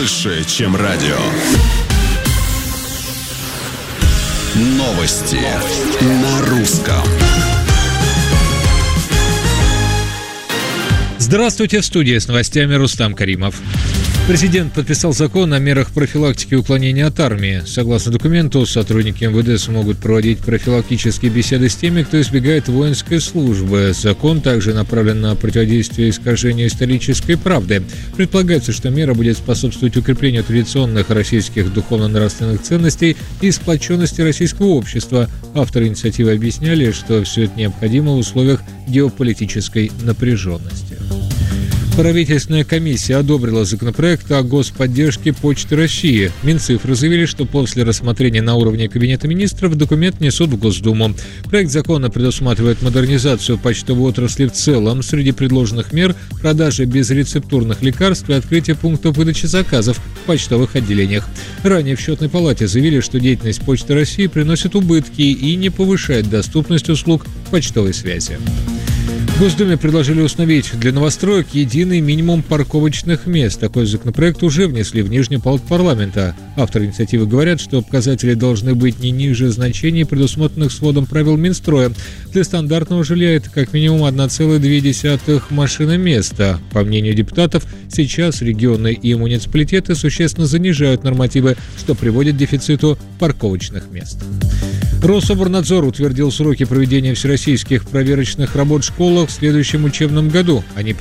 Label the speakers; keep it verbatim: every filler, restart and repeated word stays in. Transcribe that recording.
Speaker 1: больше, чем радио. Новости на русском.
Speaker 2: Здравствуйте, в студии с новостями Рустам Каримов. Президент подписал закон о мерах профилактики уклонения от армии. Согласно документу, сотрудники эм вэ дэ смогут проводить профилактические беседы с теми, кто избегает воинской службы. Закон также направлен на противодействие искажению исторической правды. Предполагается, что мера будет способствовать укреплению традиционных российских духовно-нравственных ценностей и сплоченности российского общества. Авторы инициативы объясняли, что все это необходимо в условиях геополитической напряженности. Правительственная комиссия одобрила законопроект о господдержке Почты России. Минцифры заявили, что после рассмотрения на уровне Кабинета министров документ несут в Госдуму. Проект закона предусматривает модернизацию почтовой отрасли в целом. Среди предложенных мер – продажа безрецептурных лекарств и открытие пунктов выдачи заказов в почтовых отделениях. Ранее в Счетной палате заявили, что деятельность Почты России приносит убытки и не повышает доступность услуг почтовой связи. В Госдуме предложили установить для новостроек единый минимум парковочных мест. Такой законопроект уже внесли в Нижнюю палату парламента. Авторы инициативы говорят, что показатели должны быть не ниже значений, предусмотренных сводом правил Минстроя. Для стандартного жилья это как минимум одна целая две десятых машиноместа. По мнению депутатов, сейчас регионы и муниципалитеты существенно занижают нормативы, что приводит к дефициту парковочных мест. Рособорнадзор утвердил сроки проведения всероссийских проверочных работ в школах в следующем учебном году. Они